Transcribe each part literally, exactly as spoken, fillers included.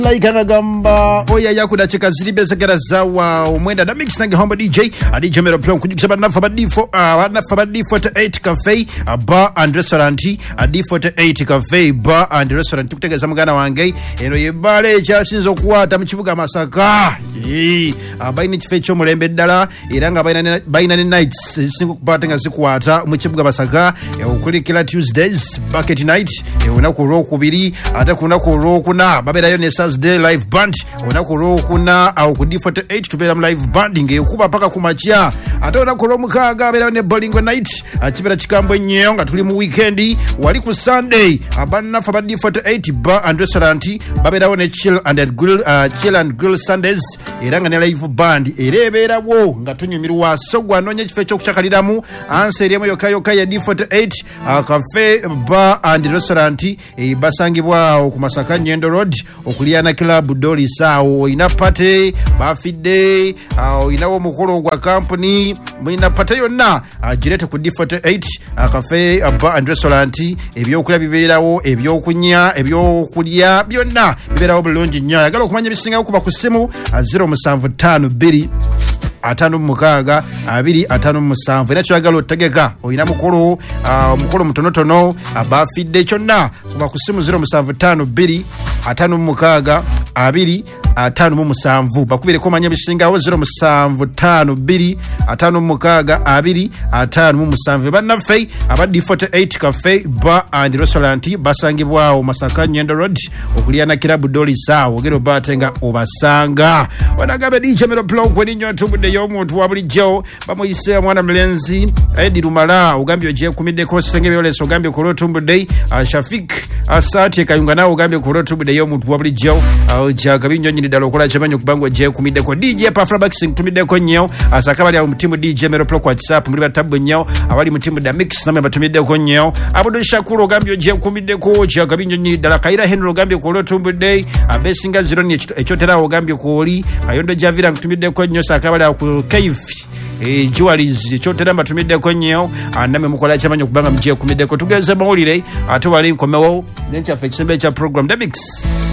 Like agamba oya yakuda cheka zilibe segera zawa umwenda da mix nange home D J adi Jamero Plum kujikisa banafa badifo banafa badifo forty-eight cafe bar and restaurant adi forty-eight cafe bar and restaurant tukutegeza mugana wange eno yebale kyasinzo kuwata mu kibuga Masaka eh abayini kifecho mulembe ddala era nga bayina bayina ne nights singo kubatenga zikuwata mu kibuga Masaka okulikira Tuesdays bucket night unaku rokubiri ate kunaku rokuna baberayo ne Thursday live band unaku rokuna au ku D forty-eight tubera mu live band ngekuba paka kumachya ate unaku romukaga aberayo ne bowling night akibera kikambwe nnyo nga tuli mu weekend wali ku Sunday abanna fa ba D forty-eight bar and restaurant baberayo ne chill and grill uh, chill and grill Sundays era nga ne live band ereberawo nga tunyumirwa sogwa nonye kifecho kuchakaliramu anseriemu yokayoka ya D forty-eight uh, cafe bar and restaurant e basangibwa ku Masaka Nyendo Road okuliana club Doli Sao ina pate bafide uh, inawo mukolo gwa company ina pate yonna agirete ku D forty-eight uh, cafe uh, bar and restaurant ebyo kulya biberawo ebyo kunya ebyo kulya byonna biberawo bulungi nnyo agala okumanya bisinga kuba ku simu uh, zero seven five two atano mukaga abiri atano musanvu era kyagala otegeka oyina mukolo uh, mukolo mutonotono abafidde kyonna kuba ku simu zero seven five two atano mukaga abiri atano musanvu bakubire ko manya bisingawo zero seven five two atano mukaga abiri atano musanvu banafei aba D forty-eight cafe bar and restaurant basangibwa Masaka Nyendo Road okuliana club Doli Sao ogero batenga obasanga wanagabe D J Jamero Plum kweni nyo tubude y'omuntu wabulijjo bamuyise mwana mlenzi Edi Lumala ugambye je kumide ko sengebe yoleso ugambye ko rotumbude uh, Shafik asati kayunga nawo ugambye ko rotumbude y'omuntu wabulijjo uh, jagabi nyonyi dalo kola chamanyo kubangwa je kumide ko D J Pafra Baxing tumide ko nnyo asakabali ya mutimu D J Jamero Plum kwa WhatsApp muri batabu nnyo abali mutimu da mix namwe batumide ko nnyo abudo Shakuru ugambye je kumide ko jagabi nyonyi dala kaira Henry ugambye ko rotumbude abesinga zero ni echotera ugambye ko oli ayondo javira kutumide ko nnyo sakabali ku Kaifi e jewelries chotera matumide ko nnyo aname mukola chamanyo kubanga mje kumide ko tugeze mawulire ate wali nkomewo nencha feksembe cha program the mix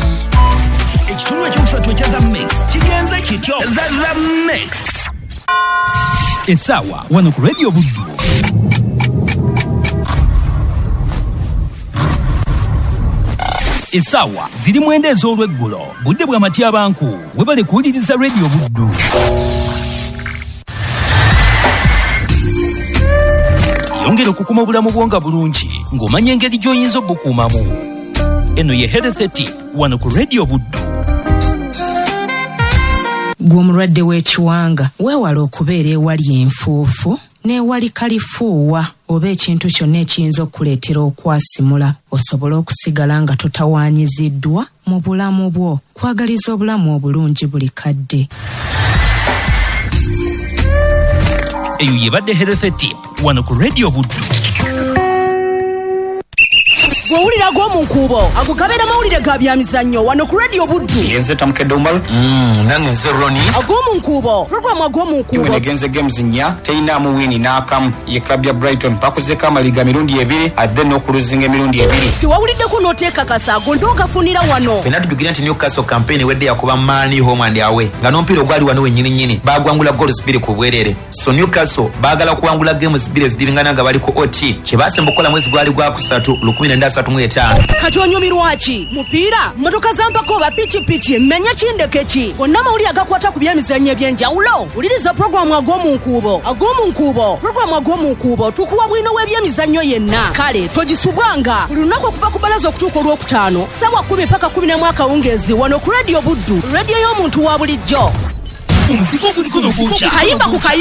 ekitundu ekyokusatu ekya The Mix kigenze kityo The Mix esawa wano ku Radio Buddu esawa ziri mwende ez'olweggulo budde bwa Matya Banku webale kuwuliriza Radio Buddu yongera okukuma obulamu bwonga bulungi ng'omanya engeri gy'oyinza obukuumamu eno ye Health Tip wano ku Radio Buddu gw'omulwadde w'ekiwanga weewala okubeera ewali enfuufu n'ewali kalifuuwa oba ekintu kyonna ekiyinza okuleetera okwasimula osobola okusigala nga totawaanyiziddwa mu bulamu bwo kwagaliza obulamu obulungi buli kadde eyo yebadde Health Tip wano ku Radio Buddu gwowulira gw'omunkuubo agukabera mawulire ga byamizannyo wano ku Radio Buddu yenze tamukedde umal mm nange nze Roni agw'omunkuubo programu agw'omunkuubo timu negenze games nnya teina mu wini n'akamu ye club ya Brighton pakozeko amaliga mirundi ebiri adde n'okuluzinga emirundi ebiri tiwawuliddeko n'oteeka kasaago ntogafunira wano fena tudugira nti Newcastle campaign wedde yakuba Mani home and away nga n'omupiira ogwali wano wennyini nnyini bagwangula goals bbiri ku bwerere so Newcastle baagala kuwangula games bbiri ezidibingana nga bali ku O T kye baasemba okukola mwezi gwali gwa kusatu lukumi nenda asatu mu etaano kati onyumirwa ki mupiira motoka zampako oba pichipichi mmenya kindeke ki gonna mawulire agakwata ku byemizannyo eby'enjawulo wuliriza programu ag'omunkuubo ag'omunkuubo programu ag'omunkuubo tukuwa bwino w'ebyemizannyo yenna kale togisubwanga buli lunaku okuva ku balaza okutuuka olwokutaano ssaawa kumi paka kumi n'emu akawungeezi wano ku Radio Buddu radio y'omuntu wa bulijjo omuzigo guliko n'okuukya kayimba ku